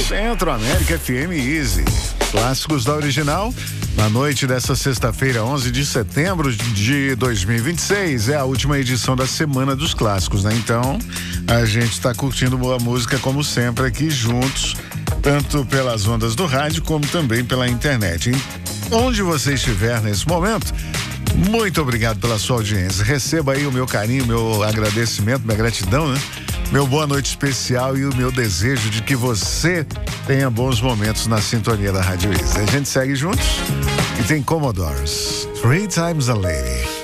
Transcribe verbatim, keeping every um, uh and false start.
Centro América F M Easy. Clássicos da Original. Na noite dessa sexta-feira, onze de setembro de dois mil e vinte e seis, é a última edição da Semana dos Clássicos, né? Então, a gente está curtindo boa música como sempre aqui juntos, tanto pelas ondas do rádio como também pela internet. Onde você estiver nesse momento, muito obrigado pela sua audiência. Receba aí o meu carinho, meu agradecimento, minha gratidão, né? Meu boa noite especial e o meu desejo de que você tenha bons momentos na sintonia da Rádio Easy. A gente segue juntos e tem Commodores, Three Times a Lady.